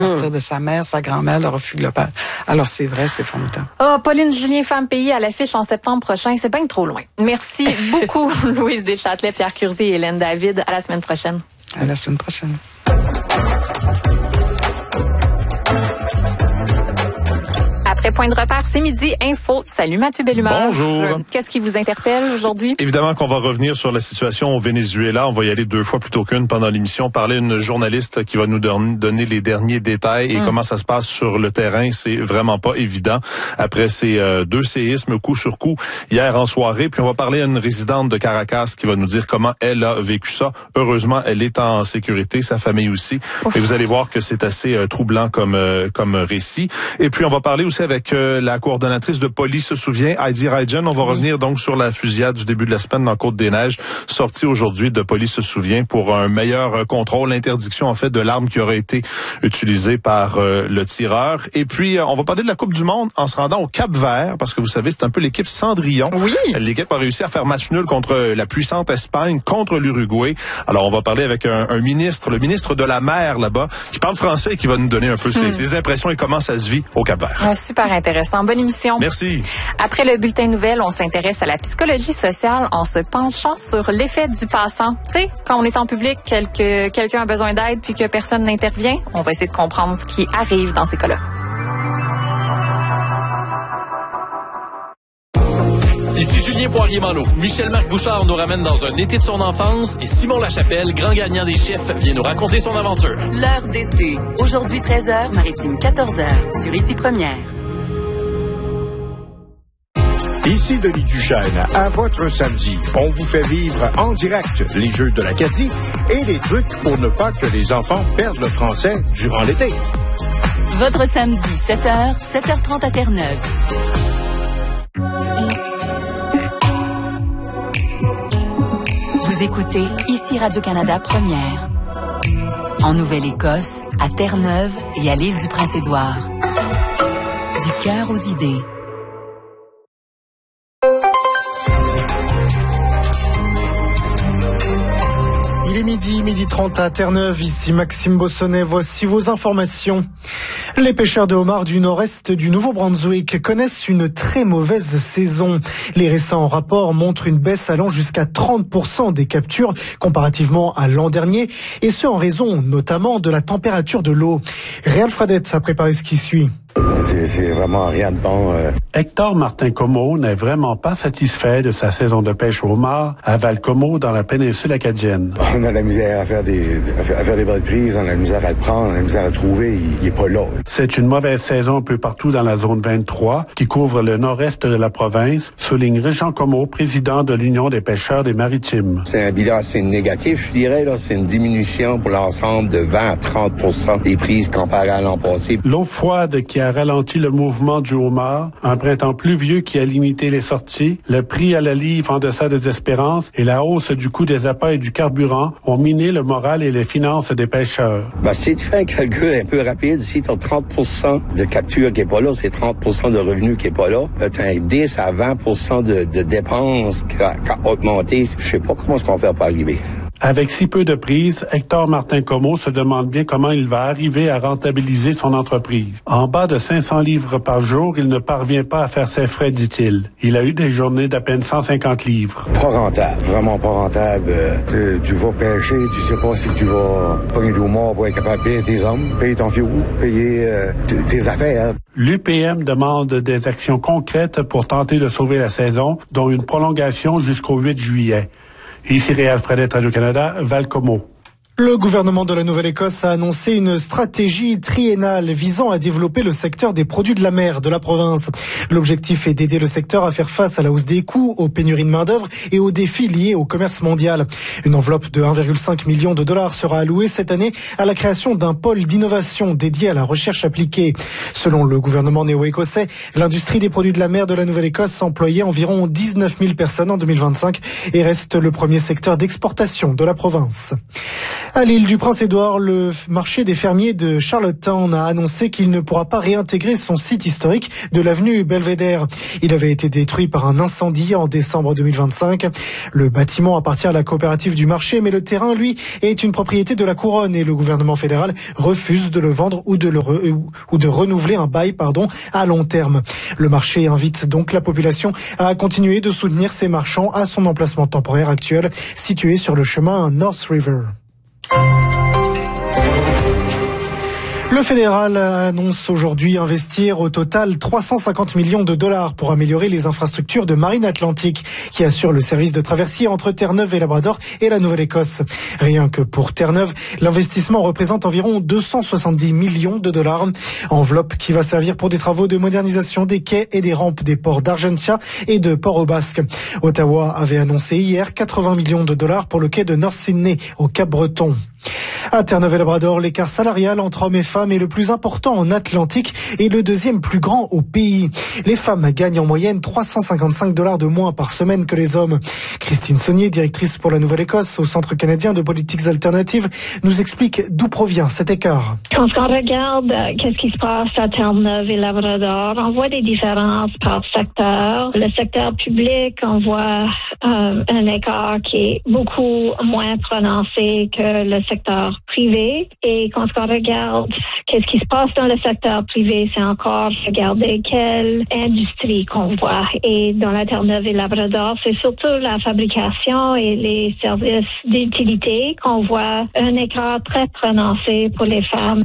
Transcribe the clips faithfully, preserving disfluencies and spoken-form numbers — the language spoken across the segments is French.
à partir de sa mère, sa grand-mère, le refus global. Alors, c'est vrai, c'est formidable. Oh, Pauline Julien, Femme Pays à l'affiche en septembre prochain. C'est bien trop loin. Merci beaucoup, Louise Deschâtelet, Pierre Curzi et Hélène David. À la semaine prochaine. À la semaine prochaine. Après Point de repère, c'est midi, info. Salut Mathieu Bellumeur. Bonjour. Euh, Qu'est-ce qui vous interpelle aujourd'hui? Évidemment qu'on va revenir sur la situation au Venezuela. On va y aller deux fois plutôt qu'une pendant l'émission. Parler à une journaliste qui va nous donner les derniers détails et mmh. comment ça se passe sur le terrain. C'est vraiment pas évident après ces euh, deux séismes coup sur coup hier en soirée. Puis on va parler à une résidente de Caracas qui va nous dire comment elle a vécu ça. Heureusement, elle est en sécurité, sa famille aussi. Ouf. Et vous allez voir que c'est assez euh, troublant comme euh, comme récit. Et puis on va parler aussi avec avec euh, la coordonnatrice de police se souvient, Heidi Rajan. On va oui. revenir donc sur la fusillade du début de la semaine dans Côte-des-Neiges, sortie aujourd'hui de police se souvient pour un meilleur euh, contrôle, l'interdiction en fait de l'arme qui aurait été utilisée par euh, le tireur. Et puis euh, on va parler de la Coupe du Monde en se rendant au Cap-Vert, parce que vous savez, c'est un peu l'équipe Cendrillon. Oui. L'équipe a réussi à faire match nul contre la puissante Espagne, contre l'Uruguay. Alors on va parler avec un, un ministre, le ministre de la mer là-bas, qui parle français et qui va nous donner un peu ses, hmm. ses impressions et comment ça se vit au Cap-Vert. Ouais, super intéressant. Bonne émission. Merci. Après le bulletin nouvelle, on s'intéresse à la psychologie sociale en se penchant sur l'effet du passant. Tu sais, quand on est en public, quelque, quelqu'un a besoin d'aide puis que personne n'intervient, on va essayer de comprendre ce qui arrive dans ces cas-là. Ici Julien Poirier-Malo. Michel-Marc Bouchard nous ramène dans un été de son enfance et Simon Lachapelle, grand gagnant des chefs, vient nous raconter son aventure. L'heure d'été. Aujourd'hui treize heures, Maritime quatorze heures, sur Ici Première. Ici Denis Duchesne, à votre samedi. On vous fait vivre en direct les Jeux de l'Acadie et les trucs pour ne pas que les enfants perdent le français durant l'été. Votre samedi, sept heures, sept heures trente à Terre-Neuve. Vous écoutez Ici Radio-Canada Première. En Nouvelle-Écosse, à Terre-Neuve et à l'île du Prince-Édouard. Du cœur aux idées. Il est midi, midi trente à Terre-Neuve, ici Maxime Bossonnet, voici vos informations. Les pêcheurs de homards du nord-est du Nouveau-Brunswick connaissent une très mauvaise saison. Les récents rapports montrent une baisse allant jusqu'à trente pour cent des captures comparativement à l'an dernier, et ce en raison notamment de la température de l'eau. Réal Fradette a préparé ce qui suit. C'est, c'est vraiment rien de bon. Euh. Hector Martin-Comeau n'est vraiment pas satisfait de sa saison de pêche au homard à Val-Comeau dans la péninsule acadienne. On a de la misère à faire des, à faire, à faire des bonnes prises, on a de la misère à le prendre, on a de la misère à le trouver, il, il est pas là. C'est une mauvaise saison un peu partout dans la zone vingt-trois qui couvre le nord-est de la province, souligne Régent Comeau, président de l'Union des pêcheurs des Maritimes. C'est un bilan assez négatif, je dirais, là. C'est une diminution pour l'ensemble de vingt à trente pour cent des prises comparées à l'an passé. L'eau froide qui a ralenti le mouvement du homard, un printemps pluvieux qui a limité les sorties, le prix à la livre en deçà des espérances et la hausse du coût des appâts et du carburant ont miné le moral et les finances des pêcheurs. Ben, si tu fais un calcul un peu rapide, si tu as trente pour cent de capture qui est pas là, c'est trente pour cent de revenus qui est pas là, tu as un dix à vingt pour cent de, de dépenses qui a, qui a augmenté. Je sais pas comment est-ce qu'on fait pour arriver. Avec si peu de prises, Hector Martin-Comeau se demande bien comment il va arriver à rentabiliser son entreprise. En bas de cinq cents livres par jour, il ne parvient pas à faire ses frais, dit-il. Il a eu des journées d'à peine cent cinquante livres. Pas rentable, vraiment pas rentable. Euh, tu vas pêcher, tu sais pas si tu vas pogner du homard pour être capable de payer tes hommes, payer ton fioul, payer euh, t- tes affaires. L'U P M demande des actions concrètes pour tenter de sauver la saison, dont une prolongation jusqu'au huit juillet. Ici Réal Fradette, Radio-Canada, Val-Comeau. Le gouvernement de la Nouvelle-Écosse a annoncé une stratégie triennale visant à développer le secteur des produits de la mer de la province. L'objectif est d'aider le secteur à faire face à la hausse des coûts, aux pénuries de main-d'œuvre et aux défis liés au commerce mondial. Une enveloppe de un virgule cinq million de dollars sera allouée cette année à la création d'un pôle d'innovation dédié à la recherche appliquée. Selon le gouvernement néo-écossais, l'industrie des produits de la mer de la Nouvelle-Écosse employait environ dix-neuf mille personnes en deux mille vingt-cinq et reste le premier secteur d'exportation de la province. À l'île du Prince-Édouard, le marché des fermiers de Charlottetown a annoncé qu'il ne pourra pas réintégrer son site historique de l'avenue Belvédère. Il avait été détruit par un incendie en décembre deux mille vingt-cinq. Le bâtiment appartient à la coopérative du marché, mais le terrain, lui, est une propriété de la couronne et le gouvernement fédéral refuse de le vendre ou de, le re, ou de renouveler un bail pardon, à long terme. Le marché invite donc la population à continuer de soutenir ses marchands à son emplacement temporaire actuel, situé sur le chemin North River. Le fédéral annonce aujourd'hui investir au total trois cent cinquante millions de dollars pour améliorer les infrastructures de Marine Atlantique qui assurent le service de traversier entre Terre-Neuve et Labrador et la Nouvelle-Écosse. Rien que pour Terre-Neuve, l'investissement représente environ deux cent soixante-dix millions de dollars. Enveloppe qui va servir pour des travaux de modernisation des quais et des rampes des ports d'Argentia et de Port-au-Basque. Ottawa avait annoncé hier quatre-vingts millions de dollars pour le quai de North Sydney au Cap-Breton. À Terre-Neuve et Labrador, l'écart salarial entre hommes et femmes est le plus important en Atlantique et le deuxième plus grand au pays. Les femmes gagnent en moyenne trois cent cinquante-cinq dollars de moins par semaine que les hommes. Christine Saunier, directrice pour la Nouvelle-Écosse au Centre canadien de politiques alternatives, nous explique d'où provient cet écart. Quand on regarde euh, qu'est-ce qui se passe à Terre-Neuve et Labrador, on voit des différences par secteur. Le secteur public, on voit euh, un écart qui est beaucoup moins prononcé que le secteur privé. Et quand on regarde qu'est-ce qui se passe dans le secteur privé, c'est encore regarder quelle industrie qu'on voit. Et dans la Terre-Neuve et Labrador, c'est surtout la fabrication et les services d'utilité qu'on voit un écart très prononcé pour les femmes.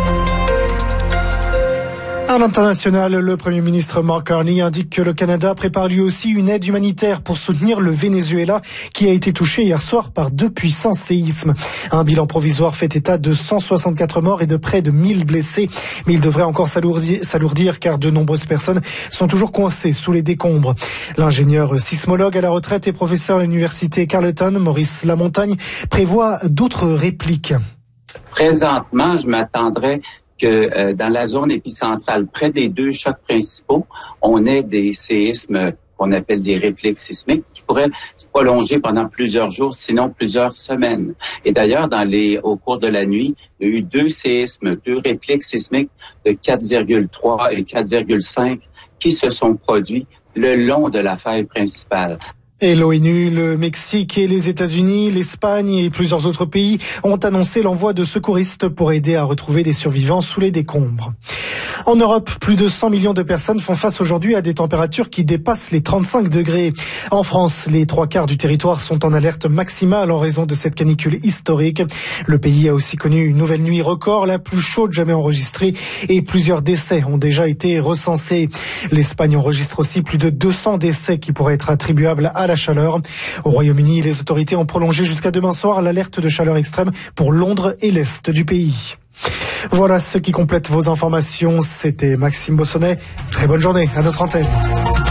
À l'international, le Premier ministre Mark Carney indique que le Canada prépare lui aussi une aide humanitaire pour soutenir le Venezuela qui a été touché hier soir par deux puissants séismes. Un bilan provisoire fait état de cent soixante-quatre morts et de près de mille blessés. Mais il devrait encore s'alourdir, s'alourdir car de nombreuses personnes sont toujours coincées sous les décombres. L'ingénieur sismologue à la retraite et professeur à l'université Carleton, Maurice Lamontagne, prévoit d'autres répliques. Présentement, je m'attendrais que euh, dans la zone épicentrale, près des deux chocs principaux, on ait des séismes qu'on appelle des répliques sismiques qui pourraient se prolonger pendant plusieurs jours, sinon plusieurs semaines. Et d'ailleurs, dans les au cours de la nuit, il y a eu deux séismes, deux répliques sismiques de quatre virgule trois et quatre virgule cinq qui se sont produits le long de la faille principale. Et l'ONU, le Mexique et les États-Unis, l'Espagne et plusieurs autres pays ont annoncé l'envoi de secouristes pour aider à retrouver des survivants sous les décombres. En Europe, plus de cent millions de personnes font face aujourd'hui à des températures qui dépassent les trente-cinq degrés. En France, les trois quarts du territoire sont en alerte maximale en raison de cette canicule historique. Le pays a aussi connu une nouvelle nuit record, la plus chaude jamais enregistrée, et plusieurs décès ont déjà été recensés. L'Espagne enregistre aussi plus de deux cents décès qui pourraient être attribuables à la chaleur. Au Royaume-Uni, les autorités ont prolongé jusqu'à demain soir l'alerte de chaleur extrême pour Londres et l'Est du pays. Voilà ce qui complète vos informations. C'était Maxime Bossonnet. Très bonne journée à notre antenne.